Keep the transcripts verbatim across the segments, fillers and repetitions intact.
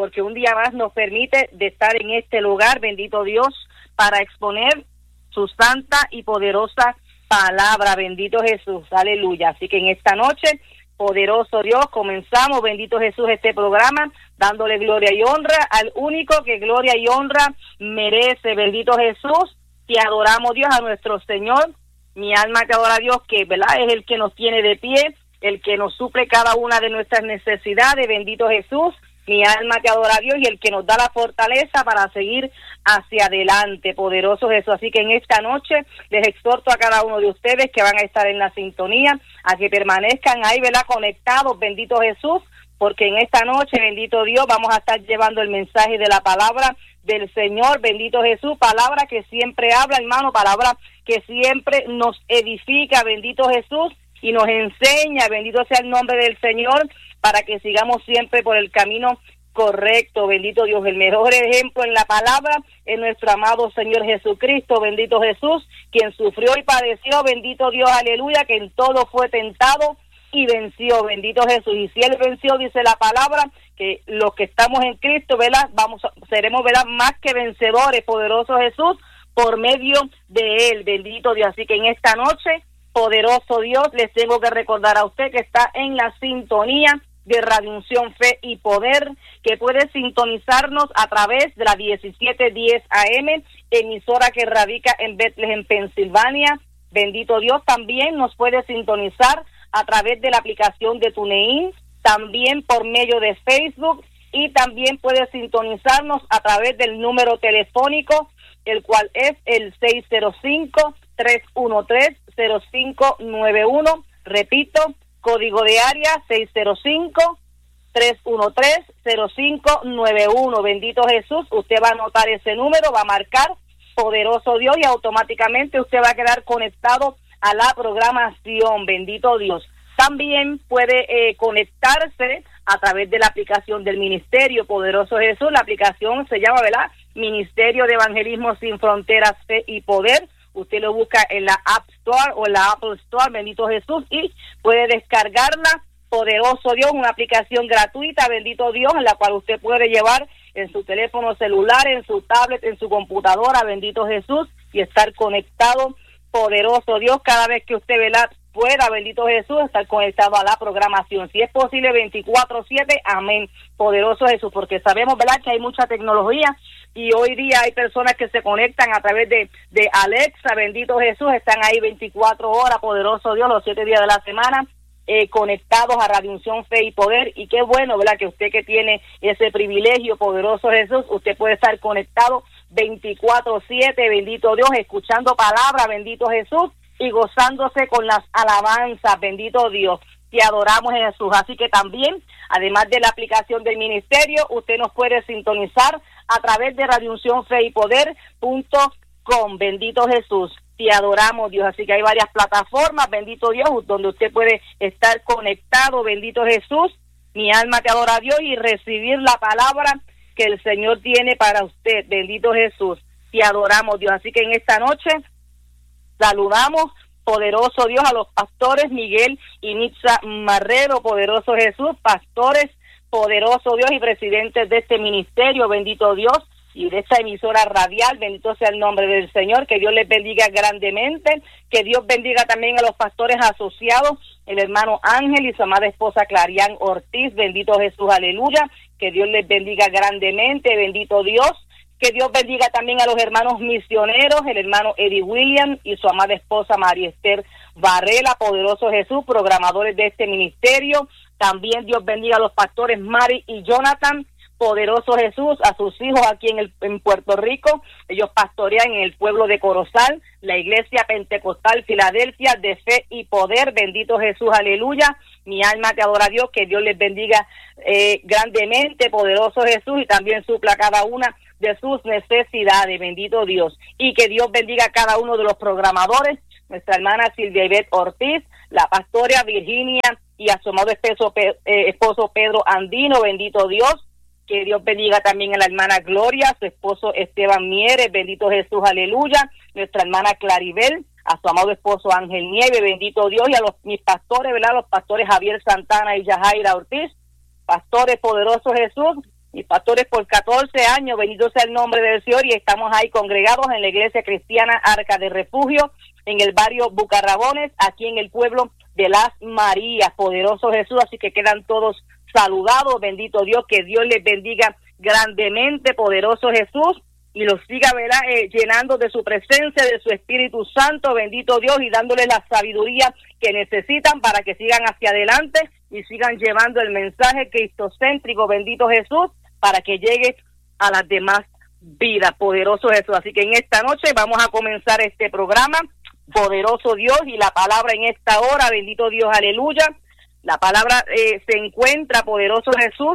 porque un día más nos permite de estar en este lugar, bendito Dios, para exponer su santa y poderosa palabra, bendito Jesús, aleluya. Así que en esta noche, poderoso Dios, comenzamos, bendito Jesús, este programa, dándole gloria y honra al único que gloria y honra merece, bendito Jesús. Te adoramos, Dios, a nuestro Señor. Mi alma te adora, Dios, que verdad es el que nos tiene de pie, el que nos suple cada una de nuestras necesidades, bendito Jesús. Mi alma te adora, Dios, y el que nos da la fortaleza para seguir hacia adelante, poderoso Jesús. Así que en esta noche les exhorto a cada uno de ustedes que van a estar en la sintonía, a que permanezcan ahí, ¿verdad?, conectados, bendito Jesús, porque en esta noche, bendito Dios, vamos a estar llevando el mensaje de la palabra del Señor, bendito Jesús, palabra que siempre habla, hermano, palabra que siempre nos edifica, bendito Jesús, y nos enseña, bendito sea el nombre del Señor, para que sigamos siempre por el camino correcto, bendito Dios. El mejor ejemplo en la palabra es nuestro amado Señor Jesucristo, bendito Jesús, quien sufrió y padeció, bendito Dios, aleluya, que en todo fue tentado y venció, bendito Jesús. Y si Él venció, dice la palabra, que los que estamos en Cristo, ¿verdad?, vamos, seremos, ¿verdad?, más que vencedores, poderoso Jesús, por medio de Él, bendito Dios. Así que en esta noche, poderoso Dios, les tengo que recordar a usted que está en la sintonía de Radio Unción, Fe y Poder, que puede sintonizarnos a través de la diecisiete diez A M, emisora que radica en Bethlehem, Pensilvania. Bendito Dios, también nos puede sintonizar a través de la aplicación de TuneIn, también por medio de Facebook, y también puede sintonizarnos a través del número telefónico, el cual es el seis cero cinco, tres uno tres, cero cinco nueve uno. Repito, código de área seis cero cinco, tres uno tres, cero cinco nueve uno. Bendito Jesús, usted va a anotar ese número, va a marcar poderoso Dios y automáticamente usted va a quedar conectado a la programación, bendito Dios. También puede eh, conectarse a través de la aplicación del Ministerio Poderoso Jesús. La aplicación se llama, ¿verdad?, Ministerio de Evangelismo Sin Fronteras, Fe y Poder. Usted lo busca en la App Store o en la Apple Store, bendito Jesús, y puede descargarla, poderoso Dios, una aplicación gratuita, bendito Dios, en la cual usted puede llevar en su teléfono celular, en su tablet, en su computadora, bendito Jesús, y estar conectado, poderoso Dios, cada vez que usted, ¿verdad?, pueda, bendito Jesús, estar conectado a la programación. Si es posible, veinticuatro siete, amén, poderoso Jesús, porque sabemos, ¿verdad?, que hay mucha tecnología y hoy día hay personas que se conectan a través de, de Alexa, bendito Jesús, están ahí veinticuatro horas, poderoso Dios, los siete días de la semana, eh, conectados a Radio Unción, Fe y Poder, y qué bueno, ¿verdad?, que usted que tiene ese privilegio, poderoso Jesús, usted puede estar conectado veinticuatro siete, bendito Dios, escuchando palabra, bendito Jesús, y gozándose con las alabanzas, bendito Dios. Te adoramos, Jesús. Así que también, además de la aplicación del ministerio, usted nos puede sintonizar a través de Radio Unción, Fe y Poder punto com. Bendito Jesús. Te adoramos, Dios. Así que hay varias plataformas, bendito Dios, donde usted puede estar conectado, bendito Jesús. Mi alma te adora, Dios, y recibir la palabra que el Señor tiene para usted, bendito Jesús. Te adoramos, Dios. Así que en esta noche saludamos, poderoso Dios, a los pastores Miguel y Nitza Marrero, poderoso Jesús, pastores, poderoso Dios, y presidentes de este ministerio, bendito Dios, y de esta emisora radial, bendito sea el nombre del Señor, que Dios les bendiga grandemente, que Dios bendiga también a los pastores asociados, el hermano Ángel y su amada esposa Clarián Ortiz, bendito Jesús, aleluya, que Dios les bendiga grandemente, bendito Dios. Que Dios bendiga también a los hermanos misioneros, el hermano Eddie William y su amada esposa María Esther Varela, poderoso Jesús, programadores de este ministerio. También Dios bendiga a los pastores Mari y Jonathan, poderoso Jesús, a sus hijos aquí en, el, en Puerto Rico. Ellos pastorean en el pueblo de Corozal, la iglesia pentecostal Filadelfia de Fe y Poder. Bendito Jesús, aleluya. Mi alma te adora, Dios, que Dios les bendiga eh, grandemente, poderoso Jesús, y también supla cada una de sus necesidades, bendito Dios, y que Dios bendiga a cada uno de los programadores, nuestra hermana Silvia Ivette Ortiz, la pastora Virginia y a su amado esposo, eh, esposo Pedro Andino, bendito Dios, que Dios bendiga también a la hermana Gloria, su esposo Esteban Mieres, bendito Jesús, aleluya, nuestra hermana Claribel, a su amado esposo Ángel Nieve, bendito Dios, y a los mis pastores, ¿verdad?, los pastores Javier Santana y Yajaira Ortiz, pastores poderosos Jesús, mis pastores por catorce años, bendito sea el nombre del Señor, y estamos ahí congregados en la Iglesia Cristiana Arca de Refugio, en el barrio Bucarrabones, aquí en el pueblo de Las Marías. Poderoso Jesús, así que quedan todos saludados, bendito Dios, que Dios les bendiga grandemente, poderoso Jesús, y los siga, ¿verdad? Eh, llenando de su presencia, de su Espíritu Santo, bendito Dios, y dándoles la sabiduría que necesitan para que sigan hacia adelante y sigan llevando el mensaje cristocéntrico, bendito Jesús, para que llegue a las demás vidas, poderoso Jesús. Así que en esta noche vamos a comenzar este programa, poderoso Dios, y la palabra en esta hora, bendito Dios, aleluya. La palabra eh, se encuentra, poderoso Jesús,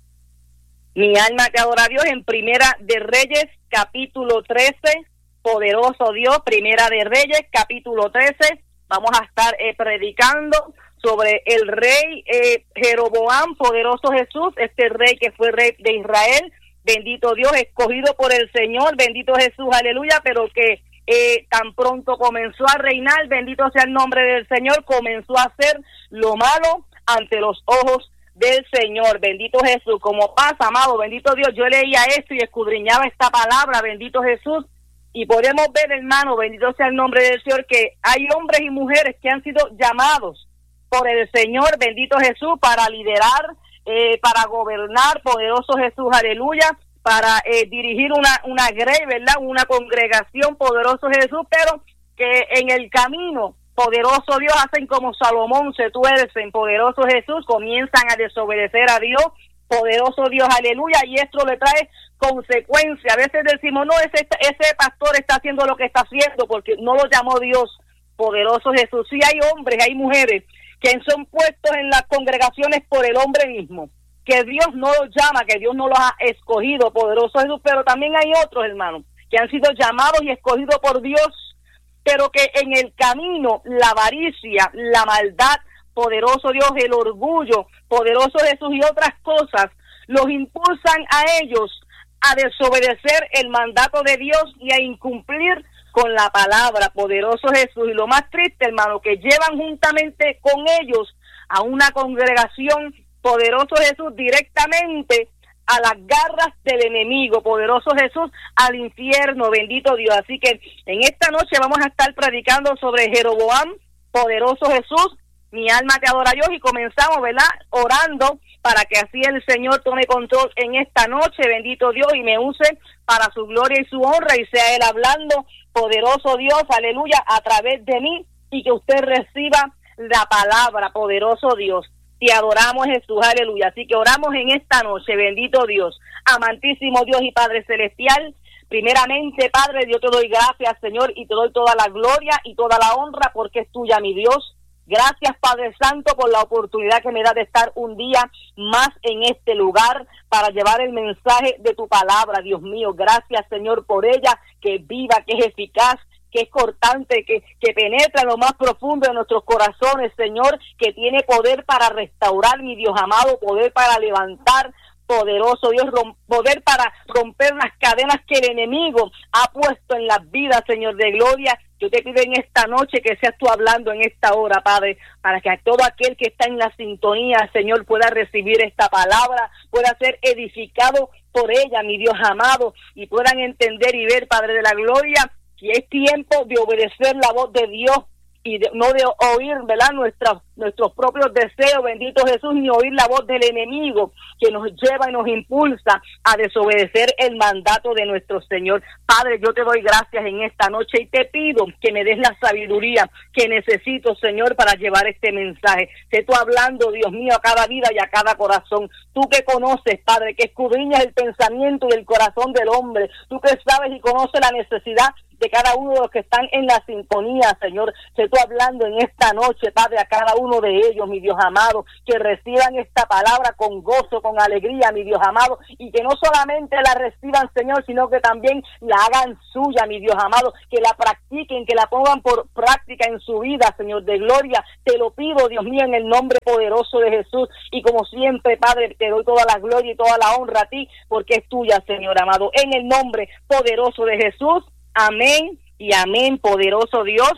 mi alma te adora a Dios, en Primera de Reyes, capítulo trece, poderoso Dios, Primera de Reyes, capítulo trece. Vamos a estar eh, predicando sobre el rey eh, Jeroboam, poderoso Jesús, este rey que fue rey de Israel, bendito Dios, escogido por el Señor, bendito Jesús, aleluya, pero que eh, tan pronto comenzó a reinar, bendito sea el nombre del Señor, comenzó a hacer lo malo ante los ojos del Señor, bendito Jesús. Como pasa, amado, bendito Dios, yo leía esto y escudriñaba esta palabra, bendito Jesús, y podemos ver, hermano, bendito sea el nombre del Señor, que hay hombres y mujeres que han sido llamados por el Señor, bendito Jesús, para liderar, eh, para gobernar, poderoso Jesús, aleluya, para eh, dirigir una, una grey, ¿verdad?, una congregación, poderoso Jesús, pero que en el camino, poderoso Dios, hacen como Salomón, se tuercen, poderoso Jesús, comienzan a desobedecer a Dios, poderoso Dios, aleluya, y esto le trae consecuencias. A veces decimos, no, ese, ese pastor está haciendo lo que está haciendo porque no lo llamó Dios, poderoso Jesús. Sí hay hombres, hay mujeres que son puestos en las congregaciones por el hombre mismo, que Dios no los llama, que Dios no los ha escogido, poderoso Jesús, pero también hay otros, hermanos, que han sido llamados y escogidos por Dios, pero que en el camino la avaricia, la maldad, poderoso Dios, el orgullo, poderoso Jesús, y otras cosas, los impulsan a ellos a desobedecer el mandato de Dios y a incumplir con la palabra, poderoso Jesús. Y lo más triste, hermano, que llevan juntamente con ellos a una congregación, poderoso Jesús, directamente a las garras del enemigo, poderoso Jesús, al infierno, bendito Dios. Así que en esta noche vamos a estar predicando sobre Jeroboam, poderoso Jesús, mi alma te adora a Dios, y comenzamos, ¿verdad?, orando para que así el Señor tome control en esta noche, bendito Dios, y me use para su gloria y su honra, y sea Él hablando, poderoso Dios, aleluya, a través de mí, y que usted reciba la palabra, poderoso Dios. Te adoramos, Jesús, aleluya. Así que oramos en esta noche, bendito Dios, amantísimo Dios y Padre Celestial. Primeramente, Padre, yo te doy gracias, Señor, y te doy toda la gloria y toda la honra porque es tuya, mi Dios. Gracias, Padre Santo, por la oportunidad que me da de estar un día más en este lugar para llevar el mensaje de tu palabra, Dios mío. Gracias, Señor, por ella, que es viva, que es eficaz, que es cortante, que, que penetra en lo más profundo de nuestros corazones, Señor, que tiene poder para restaurar, mi Dios amado, poder para levantar, poderoso Dios, rom- poder para romper las cadenas que el enemigo ha puesto en las vidas, Señor de gloria. Yo te pido en esta noche que seas tú hablando en esta hora, Padre, para que a todo aquel que está en la sintonía, Señor, pueda recibir esta palabra, pueda ser edificado por ella, mi Dios amado, y puedan entender y ver, Padre de la gloria, que es tiempo de obedecer la voz de Dios y de, no de oír, ¿verdad?, nuestros, nuestros propios deseos, bendito Jesús, ni oír la voz del enemigo que nos lleva y nos impulsa a desobedecer el mandato de nuestro Señor. Padre, yo te doy gracias en esta noche y te pido que me des la sabiduría que necesito, Señor, para llevar este mensaje. Sé tú hablando, Dios mío, a cada vida y a cada corazón. Tú que conoces, Padre, que escudriñas el pensamiento y el corazón del hombre. Tú que sabes y conoces la necesidad de cada uno de los que están en la sintonía, Señor. Sé tú hablando en esta noche, Padre, a cada uno de ellos, mi Dios amado, que reciban esta palabra con gozo, con alegría, mi Dios amado, y que no solamente la reciban, Señor, sino que también la hagan suya, mi Dios amado, que la practiquen, que la pongan por práctica en su vida, Señor de gloria. Te lo pido, Dios mío, en el nombre poderoso de Jesús, y como siempre, Padre, te doy toda la gloria y toda la honra a ti, porque es tuya, Señor amado, en el nombre poderoso de Jesús. Amén y amén, poderoso Dios.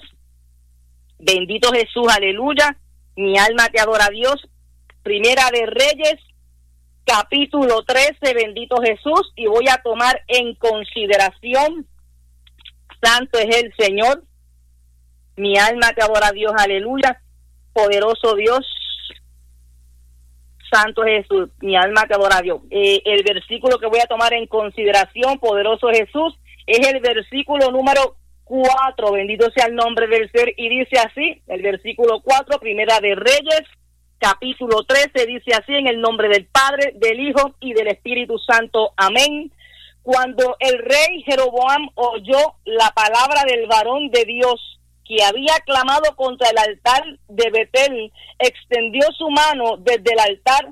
Bendito Jesús, aleluya. Mi alma te adora, Dios. Primera de Reyes, capítulo trece, bendito Jesús, y voy a tomar en consideración, santo es el Señor, mi alma te adora a Dios, aleluya, poderoso Dios, santo es Jesús, mi alma te adora a Dios. Eh, el versículo que voy a tomar en consideración, poderoso Jesús, es el versículo número cuatro, bendito sea el nombre del Señor, y dice así, el versículo cuatro, Primera de Reyes, capítulo trece, dice así, en el nombre del Padre, del Hijo y del Espíritu Santo, amén. Cuando el rey Jeroboam oyó la palabra del varón de Dios que había clamado contra el altar de Betel, extendió su mano desde el altar,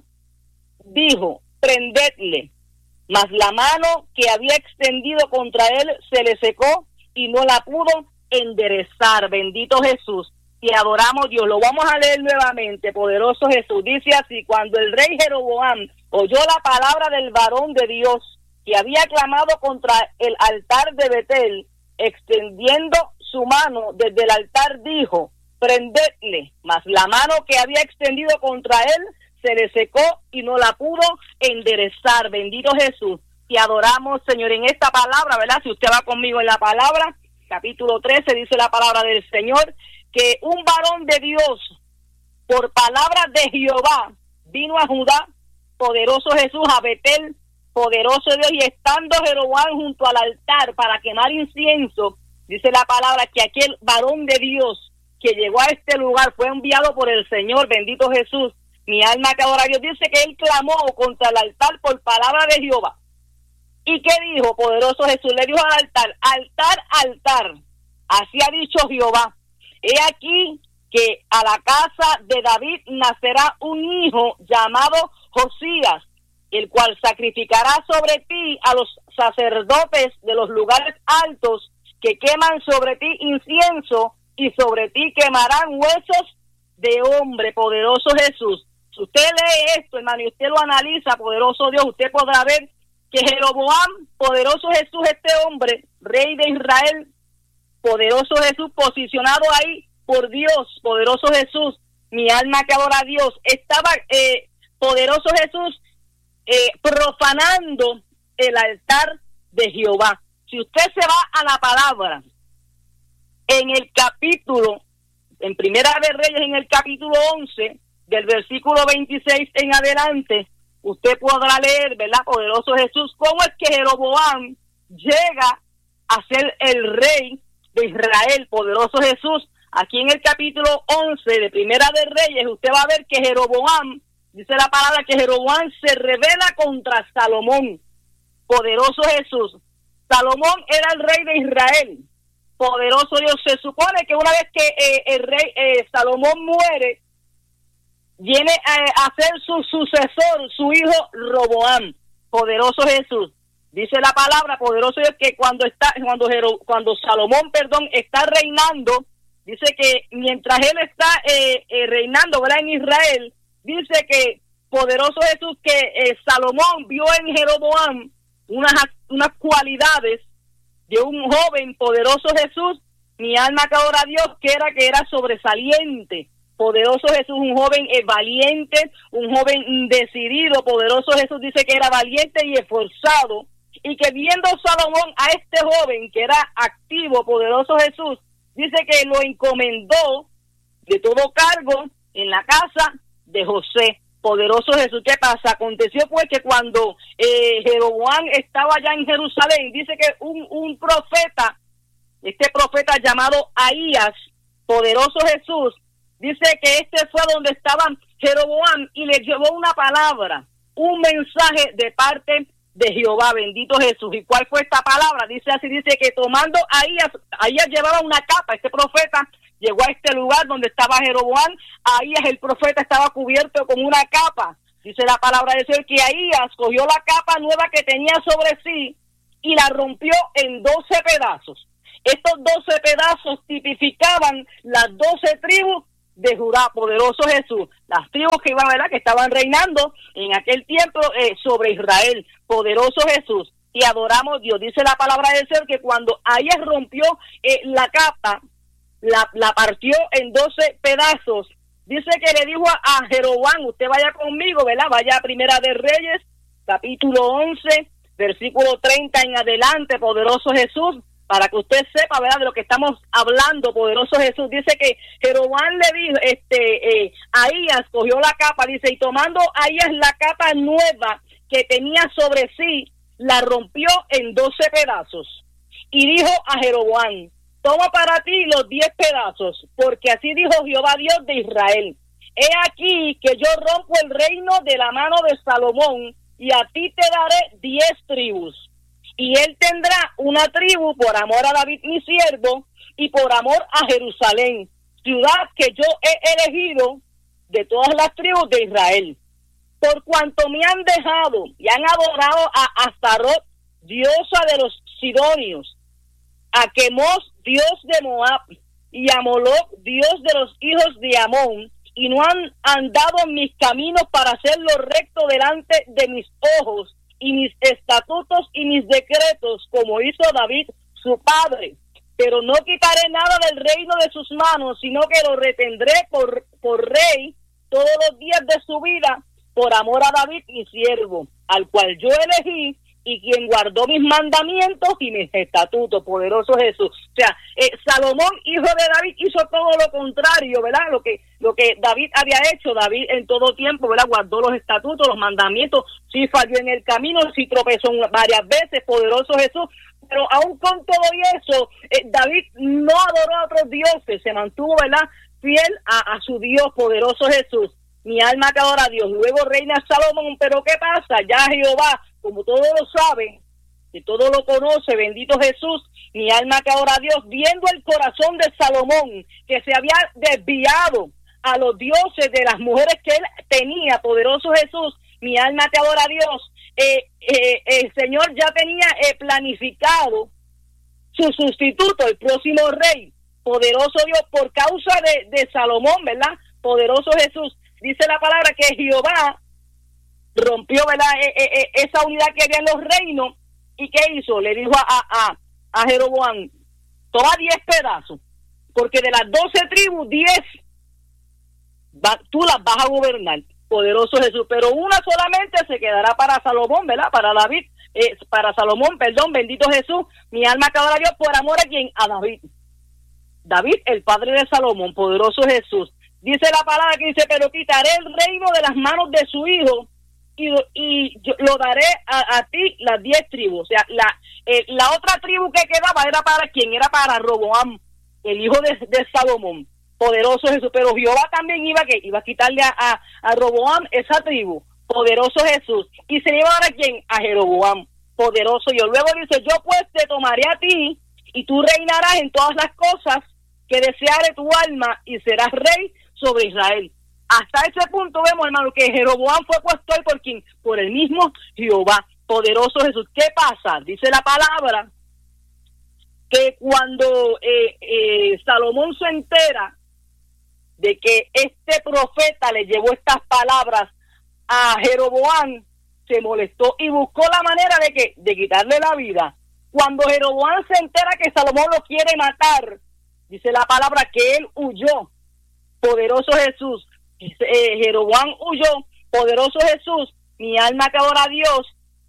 dijo, prendedle. Mas la mano que había extendido contra él se le secó y no la pudo enderezar. Bendito Jesús. Y adoramos a Dios. Lo vamos a leer nuevamente. Poderoso Jesús. Dice así, cuando el rey Jeroboam oyó la palabra del varón de Dios que había clamado contra el altar de Betel, extendiendo su mano desde el altar, dijo, prendedle. Mas la mano que había extendido contra él se le secó y no la pudo enderezar. Bendito Jesús. Y adoramos, Señor, en esta palabra, ¿verdad? Si usted va conmigo en la palabra, capítulo trece, dice la palabra del Señor, que un varón de Dios, por palabra de Jehová, vino a Judá, poderoso Jesús, a Betel, poderoso Dios, y estando Jeroboam junto al altar para quemar incienso, dice la palabra que aquel varón de Dios que llegó a este lugar fue enviado por el Señor, bendito Jesús, mi alma que adora a Dios, dice que él clamó contra el altar por palabra de Jehová. ¿Y qué dijo, poderoso Jesús? Le dijo al altar, altar, altar, así ha dicho Jehová, he aquí que a la casa de David nacerá un hijo llamado Josías, el cual sacrificará sobre ti a los sacerdotes de los lugares altos que queman sobre ti incienso y sobre ti quemarán huesos de hombre, poderoso Jesús. Si usted lee esto, hermano, y usted lo analiza, poderoso Dios, usted podrá ver que Jeroboam, poderoso Jesús, este hombre, rey de Israel, poderoso Jesús, posicionado ahí por Dios, poderoso Jesús, mi alma que adora a Dios, estaba, eh, poderoso Jesús, eh, profanando el altar de Jehová. Si usted se va a la palabra, en el capítulo, en Primera de Reyes, en el capítulo once, del versículo veintiséis en adelante, usted podrá leer, ¿verdad, poderoso Jesús, cómo es que Jeroboam llega a ser el rey de Israel, poderoso Jesús. Aquí en el capítulo once de Primera de Reyes, usted va a ver que Jeroboam, dice la palabra que Jeroboam se rebela contra Salomón, poderoso Jesús. Salomón era el rey de Israel, poderoso Dios. Se supone que una vez que eh, el rey eh, Salomón muere, viene a, a ser su sucesor, su hijo Roboam, poderoso Jesús. Dice la palabra, poderoso Dios, que cuando está, cuando Jero, cuando Salomón, perdón, está reinando, dice que mientras él está eh, eh, reinando, ¿verdad?, en Israel, dice que, poderoso Jesús, que eh, Salomón vio en Jeroboam unas, unas cualidades de un joven, poderoso Jesús, mi alma que adora a Dios, que era que era sobresaliente, poderoso Jesús, un joven eh, valiente, un joven decidido, poderoso Jesús, dice que era valiente y esforzado, y que viendo Salomón a este joven que era activo, poderoso Jesús, dice que lo encomendó de todo cargo en la casa de José, poderoso Jesús. ¿Qué pasa? Aconteció pues que cuando eh, Jeroboam estaba allá en Jerusalén, dice que un, un profeta, este profeta llamado Ahías, poderoso Jesús, dice que este fue donde estaba Jeroboam y le llevó una palabra, un mensaje de parte de Jehová, bendito Jesús. ¿Y cuál fue esta palabra? Dice así, dice que tomando Ahías, Ahías llevaba una capa, este profeta llegó a este lugar donde estaba Jeroboam, Ahías el profeta estaba cubierto con una capa, dice la palabra de Dios, que Ahías cogió la capa nueva que tenía sobre sí y la rompió en doce pedazos. Estos doce pedazos tipificaban las doce tribus de Judá, poderoso Jesús, las tribus que iban, ¿verdad?, que estaban reinando en aquel tiempo eh, sobre Israel, poderoso Jesús, y adoramos a Dios. Dice la palabra del Señor que cuando Ahías rompió eh, la capa, la, la partió en doce pedazos, dice que le dijo a, a Jeroboam, usted vaya conmigo, ¿verdad? Vaya a Primera de Reyes, capítulo once, versículo treinta en adelante, poderoso Jesús, para que usted sepa, ¿verdad?, de lo que estamos hablando, poderoso Jesús. Dice que Jeroboam le dijo, este, eh, Ahías cogió la capa, dice, y tomando Ahías la capa nueva que tenía sobre sí, la rompió en doce pedazos. Y dijo a Jeroboam, toma para ti los diez pedazos, porque así dijo Jehová Dios de Israel. He aquí que yo rompo el reino de la mano de Salomón, y a ti te daré diez tribus. Y él tendrá una tribu por amor a David mi siervo, y por amor a Jerusalén, ciudad que yo he elegido de todas las tribus de Israel. Por cuanto me han dejado y han adorado a Astarot, diosa de los sidonios, a Quemos, dios de Moab, y a Moloc, dios de los hijos de Amón, y no han andado en mis caminos para hacer lo recto delante de mis ojos, y mis estatutos y mis decretos, como hizo David su padre. Pero no quitaré nada del reino de sus manos, sino que lo retendré por, por rey todos los días de su vida, por amor a David mi siervo, al cual yo elegí, y quien guardó mis mandamientos y mis estatutos, poderoso Jesús. O sea, eh, Salomón, hijo de David, hizo todo lo contrario, ¿verdad? Lo que lo que David había hecho. David en todo tiempo, ¿verdad?, guardó los estatutos, los mandamientos, sí falló en el camino, sí tropezó varias veces, poderoso Jesús. Pero aún con todo eso, eh, David no adoró a otros dioses, se mantuvo, ¿verdad?, fiel a, a su Dios, poderoso Jesús. Mi alma que adora a Dios. Luego reina Salomón, pero ¿qué pasa? Ya Jehová, como todos lo saben, que todo lo conoce, bendito Jesús, mi alma que adora a Dios, viendo el corazón de Salomón, que se había desviado a los dioses de las mujeres que él tenía, poderoso Jesús, mi alma que adora a Dios, eh, eh, el Señor ya tenía eh, planificado su sustituto, el próximo rey, poderoso Dios, por causa de, de Salomón, ¿verdad? Poderoso Jesús. Dice la palabra que Jehová rompió, ¿verdad?, e, e, e, esa unidad que había en los reinos. ¿Y qué hizo? Le dijo a, a, a Jeroboam, toma diez pedazos, porque de las doce tribus, diez va, tú las vas a gobernar, poderoso Jesús, pero una solamente se quedará para Salomón, ¿verdad?, para David, eh, para Salomón, perdón, bendito Jesús, mi alma que adora a Dios, por amor a quien, a David. David, el padre de Salomón, poderoso Jesús. Dice la palabra que dice, pero quitaré el reino de las manos de su hijo, y, y yo lo daré a, a ti las diez tribus. O sea, la eh, la otra tribu que quedaba era para quien, era para Roboam, el hijo de, de Salomón, poderoso Jesús. Pero Jehová también iba, que iba a quitarle a, a, a Roboam esa tribu, poderoso Jesús, y se le iba a dar a quien, a Jeroboam, poderoso yo. Luego dice, yo pues te tomaré a ti, y tú reinarás en todas las cosas que deseare tu alma, y serás rey sobre Israel. Hasta ese punto vemos, hermano, que Jeroboam fue puesto ahí por quien, por el mismo Jehová, poderoso Jesús. ¿Qué pasa? Dice la palabra que cuando eh, eh, Salomón se entera de que este profeta le llevó estas palabras a Jeroboam, se molestó y buscó la manera de que de quitarle la vida. Cuando Jeroboam se entera que Salomón lo quiere matar, dice la palabra que él huyó, poderoso Jesús. Eh, Jeroboam huyó, poderoso Jesús, mi alma que adora a Dios,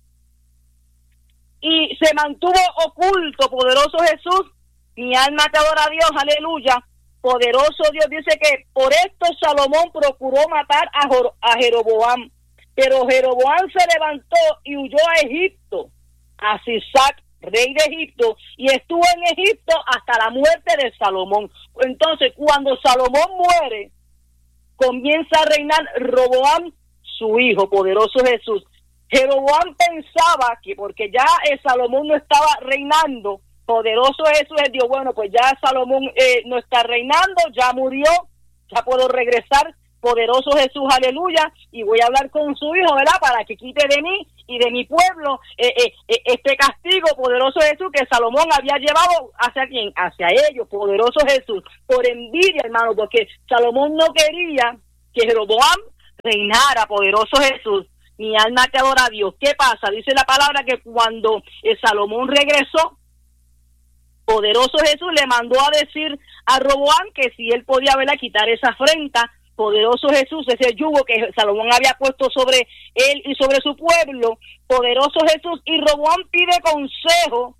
y se mantuvo oculto, poderoso Jesús, mi alma que adora a Dios, aleluya, poderoso Dios. Dice que por esto Salomón procuró matar a, Jor- a Jeroboam, pero Jeroboam se levantó y huyó a Egipto, a Sisac, rey de Egipto, y estuvo en Egipto hasta la muerte de Salomón. Entonces, cuando Salomón muere, comienza a reinar Roboam, su hijo, poderoso Jesús. Jeroboam pensaba que porque ya eh, Salomón no estaba reinando, poderoso Jesús, él dijo, bueno, pues ya Salomón eh, no está reinando, ya murió, ya puedo regresar, poderoso Jesús, aleluya, y voy a hablar con su hijo, ¿verdad?, para que quite de mí y de mi pueblo eh, eh, eh, este castigo, poderoso Jesús, que Salomón había llevado hacia quién, hacia ellos, poderoso Jesús, por envidia, hermano, porque Salomón no quería que Jeroboam reinara, poderoso Jesús, mi alma que adora a Dios. ¿Qué pasa? Dice la palabra que cuando eh, Salomón regresó, poderoso Jesús le mandó a decir a Roboam que si él podía, ¿verdad?, quitar esa afrenta poderoso Jesús, ese yugo que Salomón había puesto sobre él y sobre su pueblo, poderoso Jesús, y Roboam pide consejo,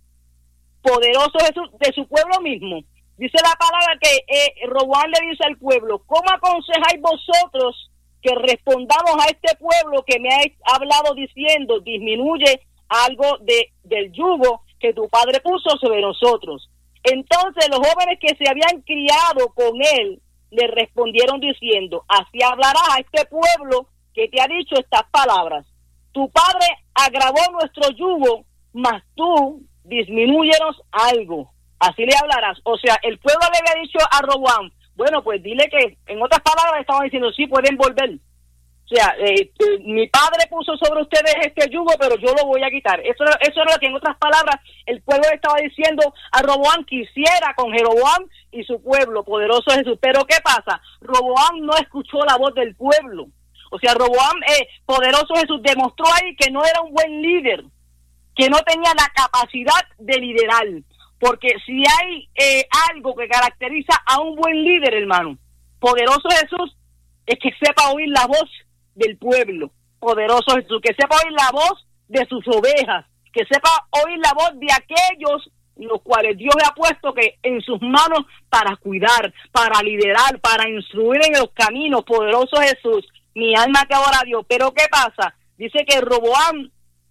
poderoso Jesús, de su pueblo mismo. Dice la palabra que eh, Roboam le dice al pueblo: ¿cómo aconsejáis vosotros que respondamos a este pueblo que me ha hablado diciendo, disminuye algo de del yugo que tu padre puso sobre nosotros? Entonces los jóvenes que se habían criado con él le respondieron diciendo: así hablarás a este pueblo que te ha dicho estas palabras. Tu padre agravó nuestro yugo, mas tú disminúyenos algo. Así le hablarás. O sea, el pueblo le había dicho a Roboam: bueno, pues dile que, en otras palabras, estaban diciendo: sí, pueden volver. O sea, eh, eh, mi padre puso sobre ustedes este yugo, pero yo lo voy a quitar. Eso, eso era lo que, en otras palabras, el pueblo le estaba diciendo a Roboam que hiciera con Jeroboam y su pueblo, poderoso Jesús. Pero ¿qué pasa? Roboam no escuchó la voz del pueblo. O sea, Roboam, eh, poderoso Jesús, demostró ahí que no era un buen líder, que no tenía la capacidad de liderar. Porque si hay eh, algo que caracteriza a un buen líder, hermano, poderoso Jesús, es que sepa oír la voz del pueblo, poderoso Jesús, que sepa oír la voz de sus ovejas, que sepa oír la voz de aquellos los cuales Dios le ha puesto que en sus manos para cuidar, para liderar, para instruir en los caminos, poderoso Jesús. Mi alma te adora a Dios. Pero ¿qué pasa? Dice que Roboam,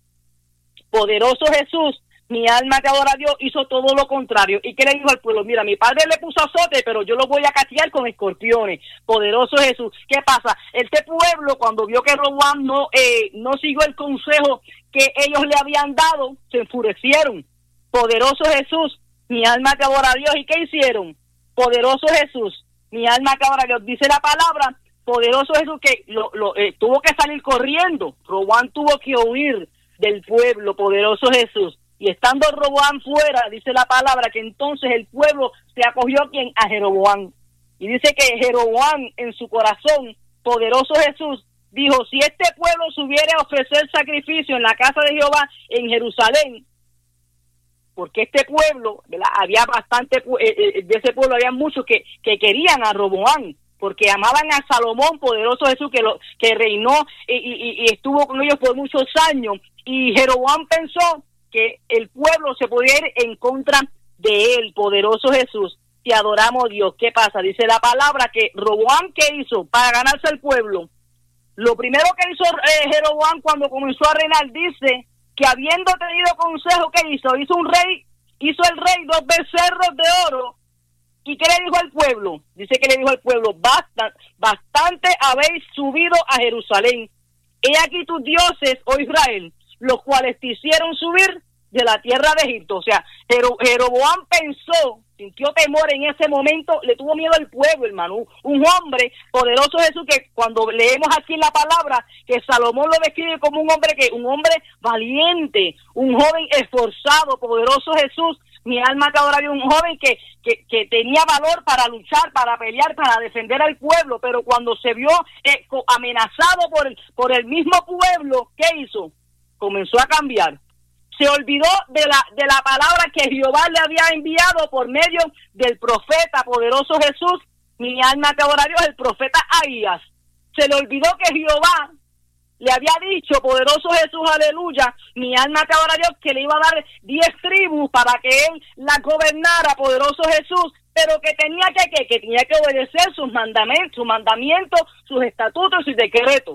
poderoso Jesús, mi alma te adora a Dios, hizo todo lo contrario. ¿Y qué le dijo al pueblo? Mira, mi padre le puso azote, pero yo lo voy a castigar con escorpiones. Poderoso Jesús. ¿Qué pasa? Este pueblo, cuando vio que Roboam no, eh, no siguió el consejo que ellos le habían dado, se enfurecieron. Poderoso Jesús, mi alma te adora a Dios. ¿Y qué hicieron? Poderoso Jesús, mi alma te adora a Dios. Dice la palabra, poderoso Jesús, que lo, lo, eh, tuvo que salir corriendo. Roboam tuvo que huir del pueblo, poderoso Jesús. Y estando Roboam fuera, dice la palabra, que entonces el pueblo se acogió ¿quién? A Jeroboam. Y dice que Jeroboam en su corazón, poderoso Jesús, dijo: si este pueblo subiera a ofrecer sacrificio en la casa de Jehová en Jerusalén, porque este pueblo, ¿verdad? Había bastante, eh, de ese pueblo había muchos que, que querían a Roboam, porque amaban a Salomón, poderoso Jesús, que lo que reinó y, y, y estuvo con ellos por muchos años. Y Jeroboam pensó que el pueblo se podía ir en contra de él, poderoso Jesús. Te adoramos, Dios. ¿Qué pasa? Dice la palabra que Roboam, ¿qué hizo para ganarse al pueblo? Lo primero que hizo eh, Jeroboam cuando comenzó a reinar, dice que habiendo tenido consejo, ¿qué hizo? Hizo un rey, hizo el rey dos becerros de oro. ¿Y qué le dijo al pueblo? Dice que le dijo al pueblo: Basta, bastante habéis subido a Jerusalén. He aquí tus dioses, oh Israel, los cuales te hicieron subir de la tierra de Egipto. O sea, Jero, Jeroboam pensó, sintió temor en ese momento, le tuvo miedo al pueblo, hermano. Un, un hombre, poderoso Jesús, que cuando leemos aquí en la palabra, que Salomón lo describe como un hombre que, un hombre valiente, un joven esforzado, poderoso Jesús, mi alma te adora a Dios, un joven que, que, que tenía valor para luchar, para pelear, para defender al pueblo, pero cuando se vio eh, amenazado por el, por el mismo pueblo, ¿qué hizo? Comenzó a cambiar. Se olvidó de la de la palabra que Jehová le había enviado por medio del profeta, poderoso Jesús, mi alma te adora a Dios, el profeta Ahías. Se le olvidó que Jehová le había dicho, poderoso Jesús, aleluya, mi alma te adora a Dios, que le iba a dar diez tribus para que él la gobernara, poderoso Jesús, pero que tenía que, que, que tenía que obedecer sus mandamientos, sus mandamientos, sus estatutos y decretos.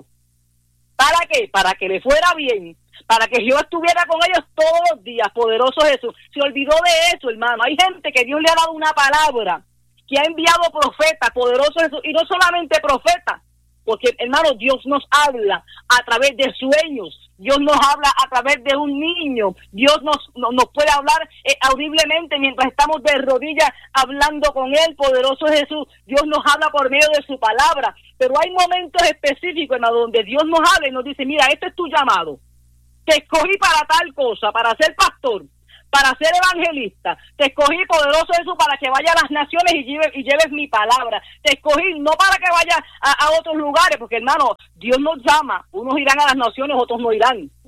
¿Para qué? Para que le fuera bien, para que Jehová estuviera con ellos todos los días, poderoso Jesús. Se olvidó de eso, hermano. Hay gente que Dios le ha dado una palabra, que ha enviado profetas, poderoso Jesús, y no solamente profetas, porque, hermano, Dios nos habla a través de sueños, Dios nos habla a través de un niño, Dios nos, nos, nos puede hablar eh, audiblemente mientras estamos de rodillas hablando con Él, poderoso Jesús. Dios nos habla por medio de su palabra, pero hay momentos específicos, hermano, donde Dios nos habla y nos dice: mira, este es tu llamado, te escogí para tal cosa, para ser pastor, para ser evangelista, te escogí, poderoso Jesús, para que vaya a las naciones y lleves, y lleves mi palabra, te escogí no para que vaya a, a otros lugares, porque, hermano, Dios nos llama, unos irán a las naciones, otros no irán. O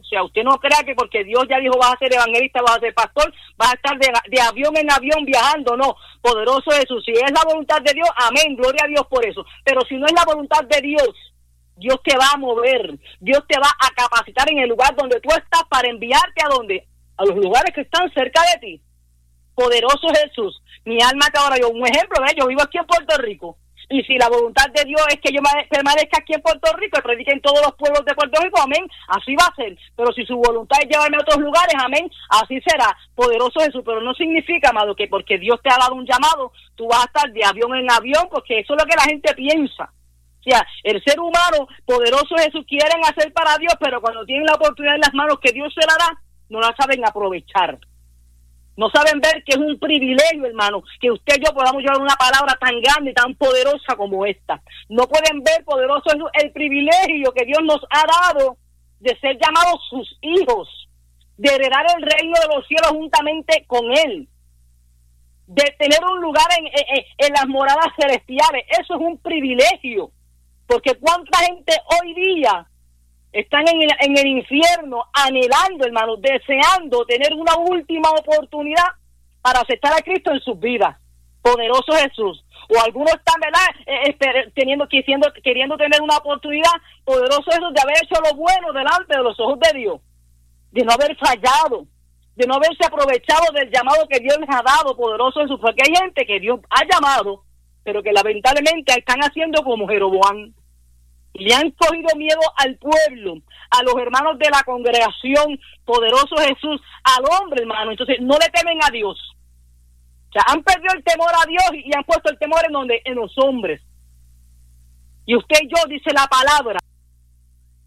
sea, usted no crea que porque Dios ya dijo vas a ser evangelista, vas a ser pastor, vas a estar de, de avión en avión viajando, no. Poderoso Jesús, si es la voluntad de Dios, amén, gloria a Dios por eso. Pero si no es la voluntad de Dios, Dios te va a mover, Dios te va a capacitar en el lugar donde tú estás para enviarte a donde, a los lugares que están cerca de ti. Poderoso Jesús, mi alma te adora. Yo, un ejemplo, ¿eh? Yo vivo aquí en Puerto Rico, y si la voluntad de Dios es que yo permanezca aquí en Puerto Rico y predique en todos los pueblos de Puerto Rico, amén, así va a ser. Pero si su voluntad es llevarme a otros lugares, amén, así será. Poderoso Jesús, pero no significa, amado, que porque Dios te ha dado un llamado, tú vas a estar de avión en avión, porque eso es lo que la gente piensa. O sea, el ser humano, poderoso Jesús, quieren hacer para Dios, pero cuando tienen la oportunidad en las manos que Dios se la da, no la saben aprovechar. No saben ver que es un privilegio, hermano, que usted y yo podamos llevar una palabra tan grande y tan poderosa como esta. No pueden ver, poderoso Jesús, el privilegio que Dios nos ha dado de ser llamados sus hijos, de heredar el reino de los cielos juntamente con Él, de tener un lugar en, en, en las moradas celestiales. Eso es un privilegio, porque cuánta gente hoy día están en el, en el infierno anhelando, hermano, deseando tener una última oportunidad para aceptar a Cristo en sus vidas. Poderoso Jesús. O algunos están, ¿verdad?, eh, eh, teniendo, quisiendo, queriendo tener una oportunidad, poderoso Jesús, de haber hecho lo bueno delante de los ojos de Dios, de no haber fallado, de no haberse aprovechado del llamado que Dios les ha dado, poderoso Jesús, porque hay gente que Dios ha llamado, pero que lamentablemente están haciendo como Jeroboam. Le han cogido miedo al pueblo, a los hermanos de la congregación, poderoso Jesús, al hombre, hermano. Entonces no le temen a Dios. O sea, han perdido el temor a Dios y han puesto el temor en donde, en los hombres. Y usted y yo, dice la palabra,